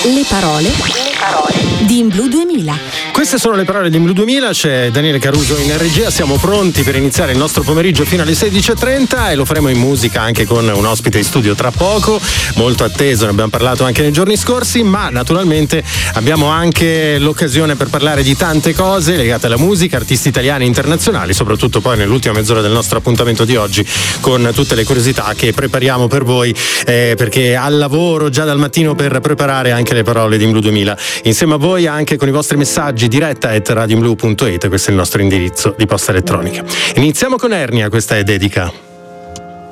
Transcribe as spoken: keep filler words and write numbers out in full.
Le parole, le parole di In Blu duemila. Queste sono le parole di In Blu duemila, c'è Daniele Caruso in regia, siamo pronti per iniziare il nostro pomeriggio fino alle sedici e trenta e lo faremo in musica anche con un ospite in studio tra poco, molto atteso, ne abbiamo parlato anche nei giorni scorsi, ma naturalmente abbiamo anche l'occasione per parlare di tante cose legate alla musica, artisti italiani e internazionali, soprattutto poi nell'ultima mezz'ora del nostro appuntamento di oggi con tutte le curiosità che prepariamo per voi, eh, perché al lavoro già dal mattino per preparare anche le parole di In Blu duemila. Insieme a voi anche con i vostri messaggi diretta at radioinblu punto it, questo è il nostro indirizzo di posta elettronica. Iniziamo con Ernia, questa è Dedica.